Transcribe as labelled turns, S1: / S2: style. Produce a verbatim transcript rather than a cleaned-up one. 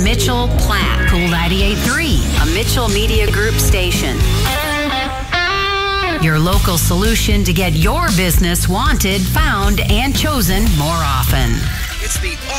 S1: Mitchell Platte. Cool ninety-eight point three, a Mitchell Media Group station. Your local solution to get your business wanted, found, and chosen more often.
S2: It's the